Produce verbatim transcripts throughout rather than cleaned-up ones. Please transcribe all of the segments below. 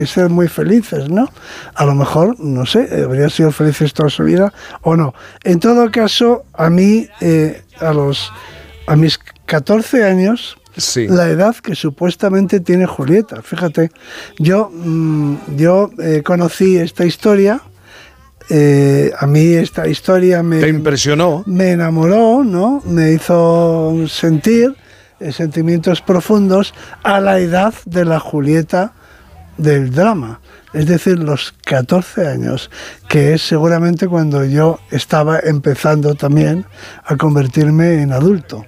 ser muy felices, ¿no? A lo mejor, no sé, habrían sido felices toda su vida o no. En todo caso, a mí, eh, a los a mis catorce años, sí, la edad que supuestamente tiene Julieta, fíjate, yo, mmm, yo eh, conocí esta historia, eh, a mí esta historia me... ¿Te impresionó? Me enamoró, ¿no? Me hizo sentir eh, sentimientos profundos a la edad de la Julieta del drama, es decir, los catorce años, que es seguramente cuando yo estaba empezando también a convertirme en adulto.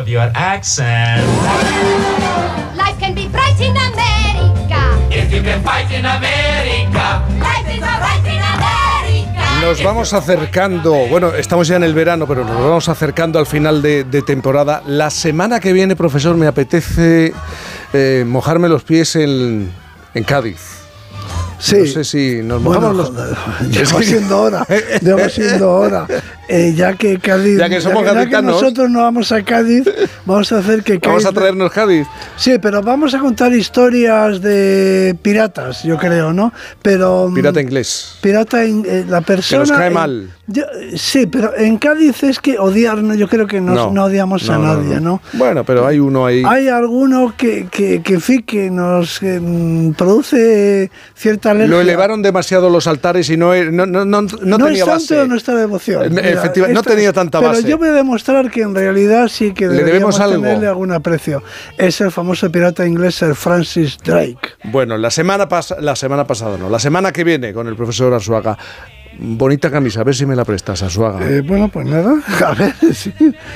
Nos vamos acercando, bueno, estamos ya en el verano, pero nos vamos acercando al final de, de temporada. La semana que viene, profesor, me apetece eh, mojarme los pies en... en Cádiz. Sí. No sé si nos mojamos bueno, los... Ya va siendo hora, ya va siendo hora. Eh, ya que Cádiz, ya que somos ya, ya que nosotros no vamos a Cádiz, vamos a hacer que Cádiz... Vamos a traernos Cádiz. Sí, pero vamos a contar historias de piratas, yo creo, ¿no? Pero pirata inglés. Pirata, eh, la persona... Que nos cae eh, mal. Yo, sí, pero en Cádiz es que odiarnos, yo creo que nos, no, no odiamos no, a nadie, no, no. ¿no? Bueno, pero hay uno ahí... Hay alguno que, que, que, que, que nos que, mm, produce cierta alergia. Lo elevaron demasiado los altares y no, no, no, no, no, no tenía base. No es tanto nuestra devoción. Mira, efectivamente, no tenía tanta pero base. Pero yo voy a demostrar que en realidad sí que deberíamos deberíamos algo? tenerle algún aprecio. Es el famoso pirata inglés Sir Francis Drake. Bueno, la semana, pas- la semana pasada no, la semana que viene con el profesor Arzuaga. Bonita camisa, a ver si me la prestas, Arzuaga. Eh, bueno, pues nada, a ver, sí.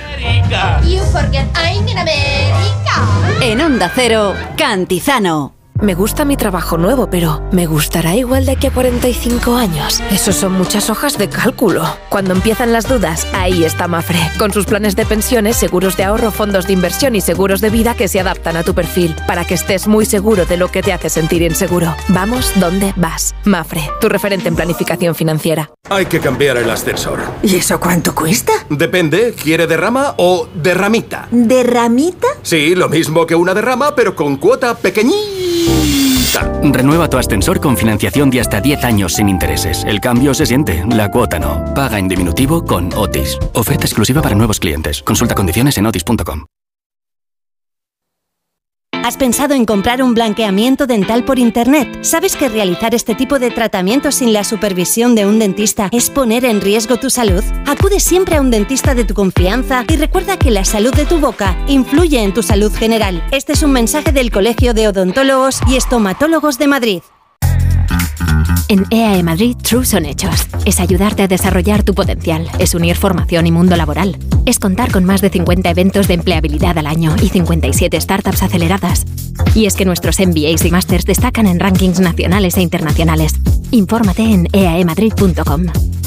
You forget I'm in America. En Onda Cero, Cantizano. Me gusta mi trabajo nuevo, pero ¿me gustará igual de aquí a cuarenta y cinco años? Eso son muchas hojas de cálculo. Cuando empiezan las dudas, ahí está Mapfre, con sus planes de pensiones, seguros de ahorro, fondos de inversión y seguros de vida que se adaptan a tu perfil, para que estés muy seguro de lo que te hace sentir inseguro. Vamos donde vas. Mapfre, tu referente en planificación financiera. Hay que cambiar el ascensor. ¿Y eso cuánto cuesta? Depende, ¿quiere derrama o derramita? ¿Derramita? Sí, lo mismo que una derrama, pero con cuota pequeñita. Renueva tu ascensor con financiación de hasta diez años sin intereses. El cambio se siente, la cuota no. Paga en diminutivo con Otis. Oferta exclusiva para nuevos clientes. Consulta condiciones en otis punto com. ¿Has pensado en comprar un blanqueamiento dental por internet? ¿Sabes que realizar este tipo de tratamientos sin la supervisión de un dentista es poner en riesgo tu salud? Acude siempre a un dentista de tu confianza y recuerda que la salud de tu boca influye en tu salud general. Este es un mensaje del Colegio de Odontólogos y Estomatólogos de Madrid. En E A E Madrid, True son hechos. Es ayudarte a desarrollar tu potencial. Es unir formación y mundo laboral. Es contar con más de cincuenta eventos de empleabilidad al año y cincuenta y siete startups aceleradas. Y es que nuestros M B As y Masters destacan en rankings nacionales e internacionales. Infórmate en e a e madrid punto com.